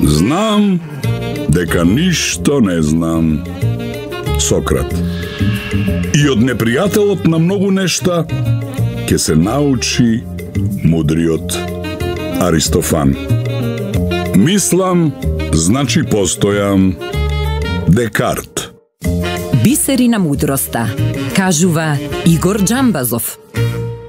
Знам дека ништо не знам. Сократ. И од непријателот на многу нешта ќе се научи мудриот Аристофан. Мислам, значи постојам. Декарт. Бисери на мудроста, кажува Игор Джамбазов.